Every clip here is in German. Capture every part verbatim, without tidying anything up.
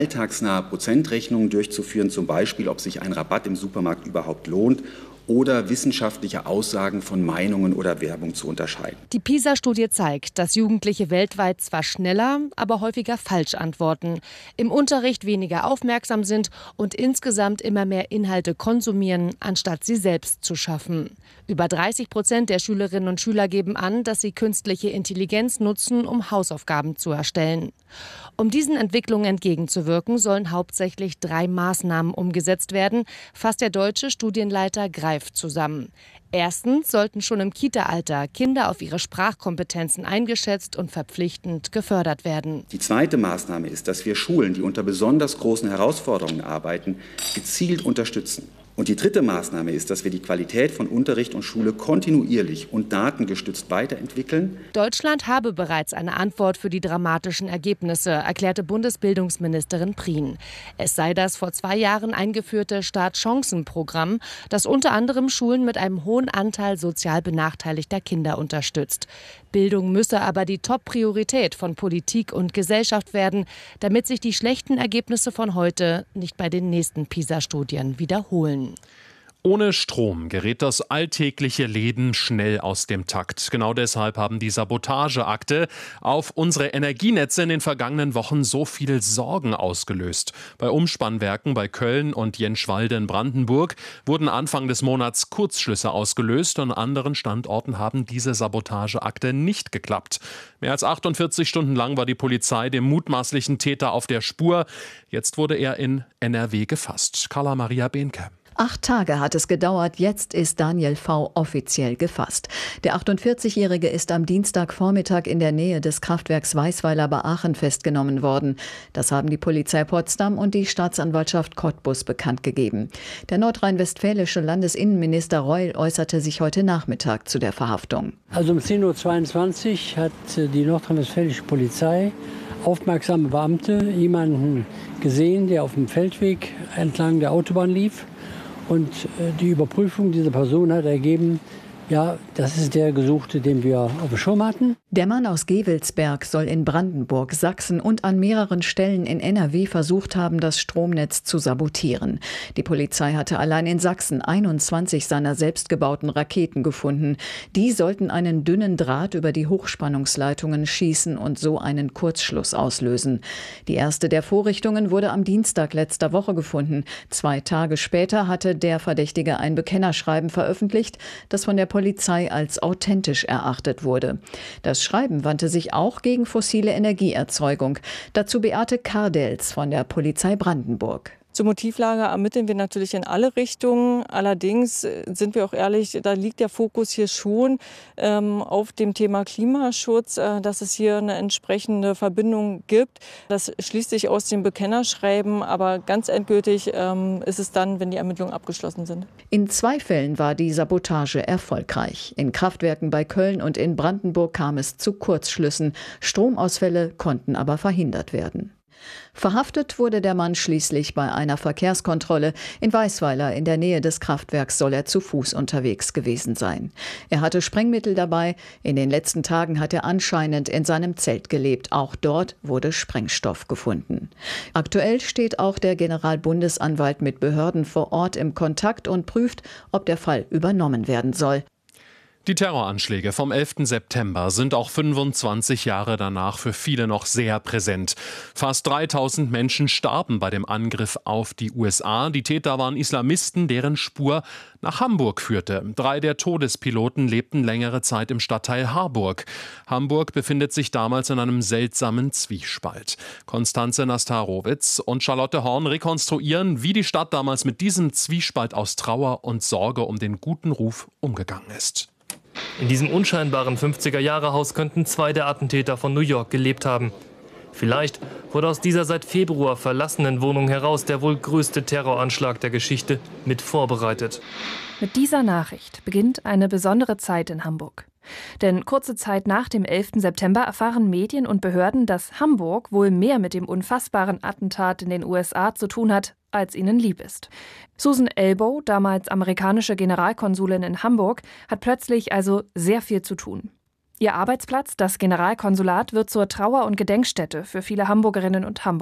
alltagsnahe Prozentrechnungen durchzuführen, zum Beispiel, ob sich ein Rabatt im Supermarkt überhaupt lohnt, oder wissenschaftliche Aussagen von Meinungen oder Werbung zu unterscheiden. Die PISA-Studie zeigt, dass Jugendliche weltweit zwar schneller, aber häufiger falsch antworten, im Unterricht weniger aufmerksam sind und insgesamt immer mehr Inhalte konsumieren, anstatt sie selbst zu schaffen. Über dreißig Prozent der Schülerinnen und Schüler geben an, dass sie künstliche Intelligenz nutzen, um Hausaufgaben zu erstellen. Um diesen Entwicklungen entgegenzuwirken, sollen hauptsächlich drei Maßnahmen umgesetzt werden, fasst der deutsche Studienleiter Greif zusammen. Erstens sollten schon im Kita-Alter Kinder auf ihre Sprachkompetenzen eingeschätzt und verpflichtend gefördert werden. Die zweite Maßnahme ist, dass wir Schulen, die unter besonders großen Herausforderungen arbeiten, gezielt unterstützen. Und die dritte Maßnahme ist, dass wir die Qualität von Unterricht und Schule kontinuierlich und datengestützt weiterentwickeln. Deutschland habe bereits eine Antwort für die dramatischen Ergebnisse, erklärte Bundesbildungsministerin Prien. Es sei das vor zwei Jahren eingeführte Start-Chancen-Programm, das unter anderem Schulen mit einem hohen Anteil sozial benachteiligter Kinder unterstützt. Bildung müsse aber die Top-Priorität von Politik und Gesellschaft werden, damit sich die schlechten Ergebnisse von heute nicht bei den nächsten PISA-Studien wiederholen. Ohne Strom gerät das alltägliche Leben schnell aus dem Takt. Genau deshalb haben die Sabotageakte auf unsere Energienetze in den vergangenen Wochen so viel Sorgen ausgelöst. Bei Umspannwerken bei Köln und Jenschwalde in Brandenburg wurden Anfang des Monats Kurzschlüsse ausgelöst. An anderen Standorten haben diese Sabotageakte nicht geklappt. Mehr als achtundvierzig Stunden lang war die Polizei dem mutmaßlichen Täter auf der Spur. Jetzt wurde er in N R W gefasst. Carla Maria Behnke. Acht Tage hat es gedauert, jetzt ist Daniel V. offiziell gefasst. Der achtundvierzigjährige ist am Dienstagvormittag in der Nähe des Kraftwerks Weißweiler bei Aachen festgenommen worden. Das haben die Polizei Potsdam und die Staatsanwaltschaft Cottbus bekannt gegeben. Der nordrhein-westfälische Landesinnenminister Reul äußerte sich heute Nachmittag zu der Verhaftung. Also um zehn Uhr zweiundzwanzig hat die nordrhein-westfälische Polizei aufmerksame Beamte jemanden gesehen, der auf dem Feldweg entlang der Autobahn lief. Und die Überprüfung dieser Person hat ergeben, ja, das ist der Gesuchte, den wir auf dem Schirm hatten. Der Mann aus Gevelsberg soll in Brandenburg, Sachsen und an mehreren Stellen in N R W versucht haben, das Stromnetz zu sabotieren. Die Polizei hatte allein in Sachsen einundzwanzig seiner selbstgebauten Raketen gefunden. Die sollten einen dünnen Draht über die Hochspannungsleitungen schießen und so einen Kurzschluss auslösen. Die erste der Vorrichtungen wurde am Dienstag letzter Woche gefunden. Zwei Tage später hatte der Verdächtige ein Bekennerschreiben veröffentlicht, das von der Polizei als authentisch erachtet wurde. Das Schreiben wandte sich auch gegen fossile Energieerzeugung. Dazu Beate Kardelz von der Polizei Brandenburg. Zur Motivlage ermitteln wir natürlich in alle Richtungen. Allerdings sind wir auch ehrlich, da liegt der Fokus hier schon ähm, auf dem Thema Klimaschutz, äh, dass es hier eine entsprechende Verbindung gibt. Das schließt sich aus dem Bekennerschreiben, aber ganz endgültig ähm, ist es dann, wenn die Ermittlungen abgeschlossen sind. In zwei Fällen war die Sabotage erfolgreich. In Kraftwerken bei Köln und in Brandenburg kam es zu Kurzschlüssen. Stromausfälle konnten aber verhindert werden. Verhaftet wurde der Mann schließlich bei einer Verkehrskontrolle. In Weißweiler in der Nähe des Kraftwerks soll er zu Fuß unterwegs gewesen sein. Er hatte Sprengmittel dabei. In den letzten Tagen hat er anscheinend in seinem Zelt gelebt. Auch dort wurde Sprengstoff gefunden. Aktuell steht auch der Generalbundesanwalt mit Behörden vor Ort im Kontakt und prüft, ob der Fall übernommen werden soll. Die Terroranschläge vom elften September sind auch fünfundzwanzig Jahre danach für viele noch sehr präsent. Fast dreitausend Menschen starben bei dem Angriff auf die U S A. Die Täter waren Islamisten, deren Spur nach Hamburg führte. Drei der Todespiloten lebten längere Zeit im Stadtteil Harburg. Hamburg befindet sich damals in einem seltsamen Zwiespalt. Konstanze Nastarowitz und Charlotte Horn rekonstruieren, wie die Stadt damals mit diesem Zwiespalt aus Trauer und Sorge um den guten Ruf umgegangen ist. In diesem unscheinbaren fünfziger-Jahre-Haus könnten zwei der Attentäter von New York gelebt haben. Vielleicht wurde aus dieser seit Februar verlassenen Wohnung heraus der wohl größte Terroranschlag der Geschichte mit vorbereitet. Mit dieser Nachricht beginnt eine besondere Zeit in Hamburg. Denn kurze Zeit nach dem elften September erfahren Medien und Behörden, dass Hamburg wohl mehr mit dem unfassbaren Attentat in den U S A zu tun hat, als ihnen lieb ist. Susan Elbow, damals amerikanische Generalkonsulin in Hamburg, hat plötzlich also sehr viel zu tun. Ihr Arbeitsplatz, das Generalkonsulat, wird zur Trauer- und Gedenkstätte für viele Hamburgerinnen und Hamburger.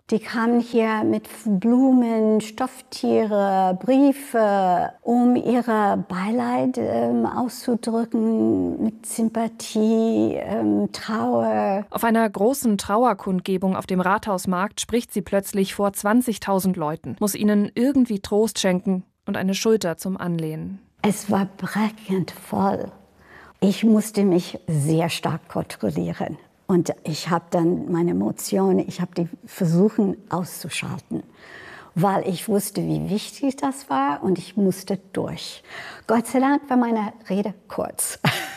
Die kamen hier mit Blumen, Stofftiere, Briefe, um ihre Beileid ähm, auszudrücken, mit Sympathie, ähm, Trauer. Auf einer großen Trauerkundgebung auf dem Rathausmarkt spricht sie plötzlich vor zwanzigtausend Leuten, muss ihnen irgendwie Trost schenken und eine Schulter zum Anlehnen. Es war brechend voll. Ich musste mich sehr stark kontrollieren. Und ich habe dann meine Emotionen, ich habe die versuchen auszuschalten, weil ich wusste, wie wichtig das war und ich musste durch. Gott sei Dank war meine Rede kurz,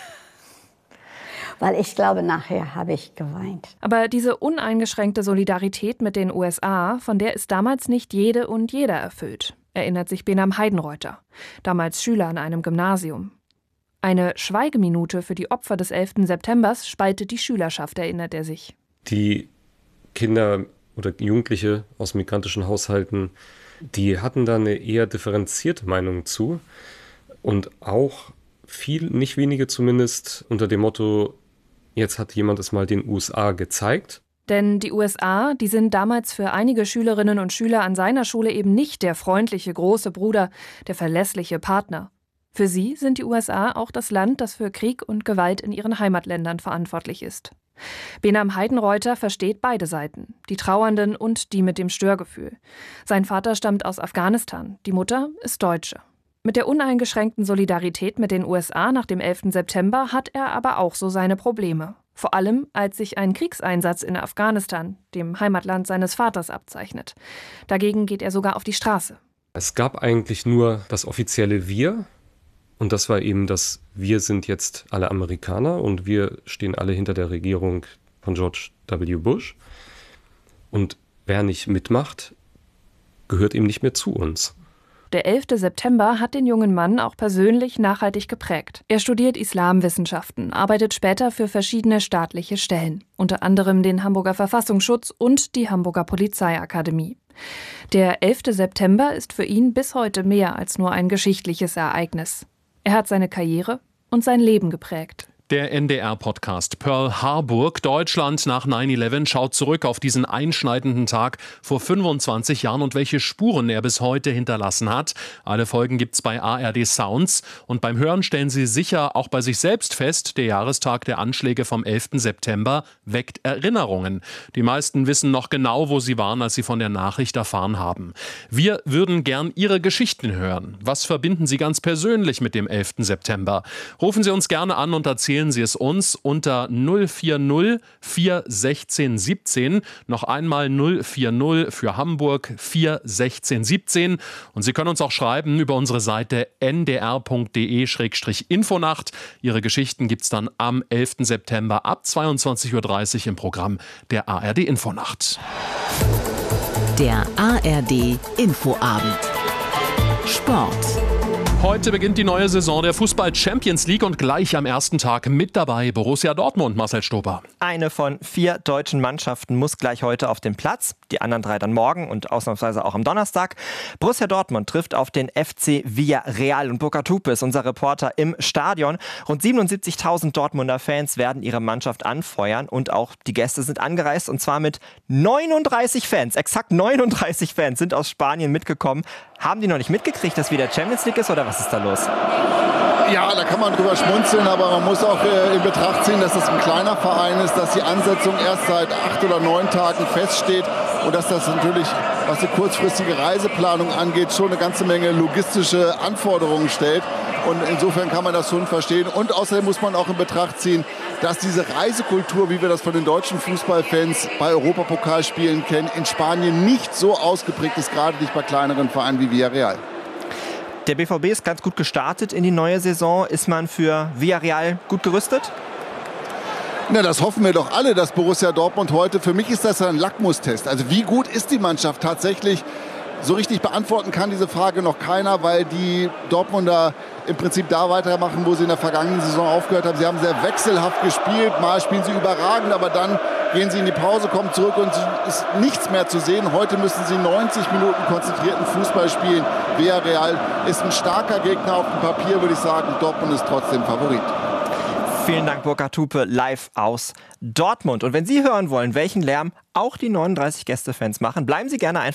weil ich glaube, nachher habe ich geweint. Aber diese uneingeschränkte Solidarität mit den U S A, von der ist damals nicht jede und jeder erfüllt, erinnert sich Behnam Heidenreuther, damals Schüler an einem Gymnasium. Eine Schweigeminute für die Opfer des elften Septembers spaltet die Schülerschaft, erinnert er sich. Die Kinder oder Jugendliche aus migrantischen Haushalten, die hatten da eine eher differenzierte Meinung zu. Und auch viel, nicht wenige zumindest, unter dem Motto, jetzt hat jemand es mal den U S A gezeigt. Denn die U S A, die sind damals für einige Schülerinnen und Schüler an seiner Schule eben nicht der freundliche große Bruder, der verlässliche Partner. Für sie sind die U S A auch das Land, das für Krieg und Gewalt in ihren Heimatländern verantwortlich ist. Behnam Heidenreuther versteht beide Seiten, die Trauernden und die mit dem Störgefühl. Sein Vater stammt aus Afghanistan, die Mutter ist Deutsche. Mit der uneingeschränkten Solidarität mit den U S A nach dem elften September hat er aber auch so seine Probleme. Vor allem, als sich ein Kriegseinsatz in Afghanistan, dem Heimatland seines Vaters, abzeichnet. Dagegen geht er sogar auf die Straße. Es gab eigentlich nur das offizielle Wir. Und das war eben das, wir sind jetzt alle Amerikaner und wir stehen alle hinter der Regierung von George W. Bush. Und wer nicht mitmacht, gehört eben nicht mehr zu uns. Der elfte September hat den jungen Mann auch persönlich nachhaltig geprägt. Er studiert Islamwissenschaften, arbeitet später für verschiedene staatliche Stellen, unter anderem den Hamburger Verfassungsschutz und die Hamburger Polizeiakademie. Der elfte September ist für ihn bis heute mehr als nur ein geschichtliches Ereignis. Er hat seine Karriere und sein Leben geprägt. Der N D R-Podcast Pearl Harbor, Deutschland nach neun elf, schaut zurück auf diesen einschneidenden Tag vor fünfundzwanzig Jahren und welche Spuren er bis heute hinterlassen hat. Alle Folgen gibt's bei A R D Sounds und beim Hören stellen Sie sicher auch bei sich selbst fest, der Jahrestag der Anschläge vom elften September weckt Erinnerungen. Die meisten wissen noch genau, wo sie waren, als sie von der Nachricht erfahren haben. Wir würden gern Ihre Geschichten hören. Was verbinden Sie ganz persönlich mit dem elften September? Rufen Sie uns gerne an und erzählen Sie es uns unter null vier null vier eins sechs ein sieben. Noch einmal null vier null für Hamburg vier eins sechs ein sieben. Und Sie können uns auch schreiben über unsere Seite n d r punkt d e slash infonacht. Ihre Geschichten gibt es dann am elften September ab zweiundzwanzig Uhr dreißig im Programm der A R D Infonacht. Der A R D Infoabend. Sport. Heute beginnt die neue Saison der Fußball-Champions League und gleich am ersten Tag mit dabei Borussia Dortmund, Marcel Stober. Eine von vier deutschen Mannschaften muss gleich heute auf den Platz, die anderen drei dann morgen und ausnahmsweise auch am Donnerstag. Borussia Dortmund trifft auf den F C Villarreal und Burkhard Hupe ist unser Reporter im Stadion. Rund siebenundsiebzigtausend Dortmunder Fans werden ihre Mannschaft anfeuern und auch die Gäste sind angereist und zwar mit neununddreißig Fans. Exakt neununddreißig Fans sind aus Spanien mitgekommen. Haben die noch nicht mitgekriegt, dass wieder Champions League ist oder was ist da los? Ja, da kann man drüber schmunzeln, aber man muss auch äh, in Betracht ziehen, dass das ein kleiner Verein ist, dass die Ansetzung erst seit acht oder neun Tagen feststeht und dass das natürlich, was die kurzfristige Reiseplanung angeht, schon eine ganze Menge logistische Anforderungen stellt. Und insofern kann man das schon verstehen. Und außerdem muss man auch in Betracht ziehen, dass diese Reisekultur, wie wir das von den deutschen Fußballfans bei Europapokalspielen kennen, in Spanien nicht so ausgeprägt ist, gerade nicht bei kleineren Vereinen wie Villarreal. Der B V B ist ganz gut gestartet in die neue Saison. Ist man für Villarreal gut gerüstet? Na, das hoffen wir doch alle, dass Borussia Dortmund heute, für mich ist das ein Lackmustest. Also wie gut ist die Mannschaft tatsächlich? So richtig beantworten kann diese Frage noch keiner, weil die Dortmunder im Prinzip da weitermachen, wo sie in der vergangenen Saison aufgehört haben. Sie haben sehr wechselhaft gespielt, mal spielen sie überragend, aber dann gehen sie in die Pause, kommen zurück und es ist nichts mehr zu sehen. Heute müssen sie neunzig Minuten konzentrierten Fußball spielen. Villarreal ist ein starker Gegner auf dem Papier, würde ich sagen. Dortmund ist trotzdem Favorit. Vielen Dank, Burkhard Hupe, live aus Dortmund. Und wenn Sie hören wollen, welchen Lärm auch die neununddreißig Gäste-Fans machen, bleiben Sie gerne einfach